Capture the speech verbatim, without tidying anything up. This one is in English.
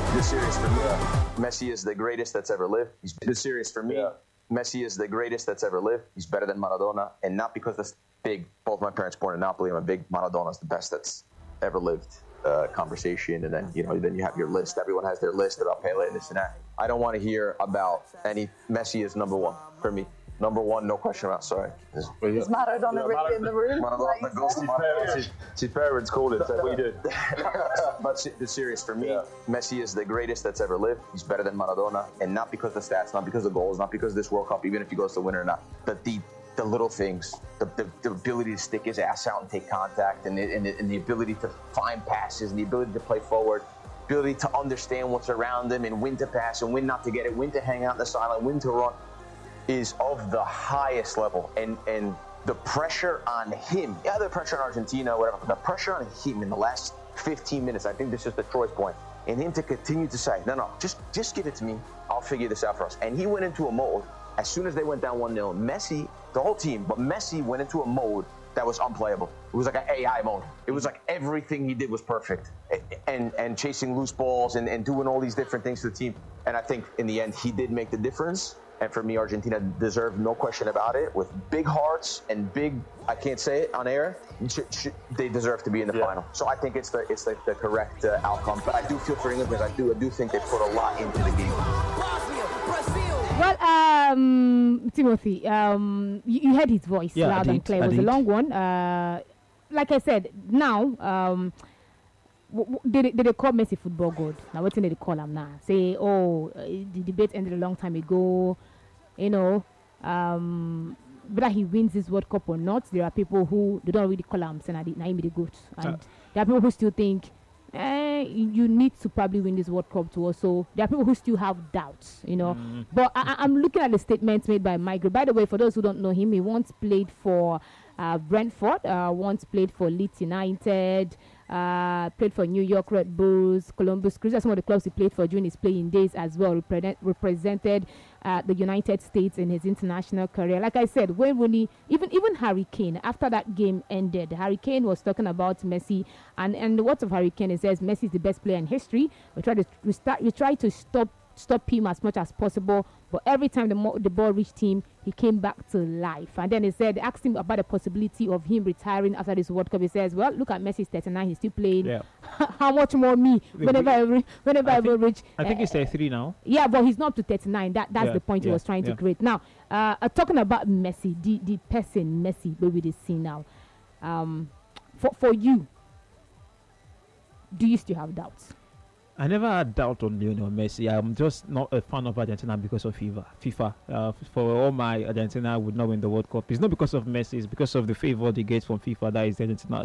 This series for me, Messi is the greatest that's ever lived. He's this series for me. Yeah. Messi is the greatest that's ever lived. He's better than Maradona, and not because that's big. Both my parents born in Napoli. I'm a big Maradona is the best that's ever lived. Uh, conversation, and then you know, then you have your list. Everyone has their list about Pele and this and that. I don't want to hear about any. Messi is number one for me. Number one, no question about. Sorry. Is Maradona yeah, written in the room? Maradona goes to Maradona. His parents called it. That's what he did. But the serious for me, yeah. Messi is the greatest that's ever lived. He's better than Maradona, and not because of the stats, not because of goals, not because of this World Cup, even if he goes to win or not. But the the little things, the, the, the ability to stick his ass out and take contact, and the, and, the, and the ability to find passes, and the ability to play forward, ability to understand what's around him, and when to pass, and when not to get it, when to hang out in the sideline, when to run, is of the highest level. And and the pressure on him, yeah, the pressure on Argentina, whatever, the pressure on him in the last fifteen minutes, I think this is the Troy's point, and him to continue to say, no, no, just just give it to me, I'll figure this out for us. And he went into a mode, as soon as they went down one nil, Messi, the whole team, but Messi went into a mode that was unplayable. It was like an A I mode. It was like everything he did was perfect. And and chasing loose balls and, and doing all these different things to the team. And I think in the end, he did make the difference. And for me, Argentina deserved, no question about it, with big hearts and big, I can't say it on air, sh- sh- they deserve to be in the yeah. final. So I think it's the it's the, the correct uh, outcome. But I do feel for England because I do, I do think they put a lot into the game. Well, um, Timothy, um, you, you heard his voice yeah, loud did, and clear. It was did. a long one. Uh, like I said, now, um, w- w- did, they, did they call Messi football god? Now, what did they call him now? Say, oh, uh, the debate ended a long time ago. You know, um, whether he wins this World Cup or not, there are people who they don't really call him Naimi the goat. And uh. there are people who still think, Eh, you need to probably win this World Cup too. Also, there are people who still have doubts, you know. Mm. But I, I'm looking at the statements made by Mike. By the way, for those who don't know him, he once played for uh, Brentford, uh, once played for Leeds United, uh, played for New York Red Bulls, Columbus Crew. That's some of the clubs he played for during his playing days as well. Represent, represented uh, the United States in his international career. Like I said, Wayne Rooney, even even Harry Kane, after that game ended, Harry Kane was talking about Messi, and and the words of Harry Kane, he says Messi is the best player in history. We try to we start we try to stop stop him as much as possible, but every time the mo- the ball reached him, he came back to life. And then he said, they asked him about the possibility of him retiring after this World Cup. He says, well, look at Messi, thirty-nine, he's still playing. Yeah. How much more me? Whenever I, re- whenever I, I will reach. I think uh, he's thirty-three now. Yeah, but he's not up to thirty-nine. That That's yeah, the point yeah, he was trying yeah. to create. Now, uh, uh, talking about Messi, the, the person Messi, baby, this scene now. Um, for, for you, do you still have doubts? I never had doubt on Lionel Messi. I'm just not a fan of Argentina because of FIFA. FIFA. Uh, for all my Argentina would not win the World Cup. It's not because of Messi. It's because of the favor they get from FIFA. That is Argentina.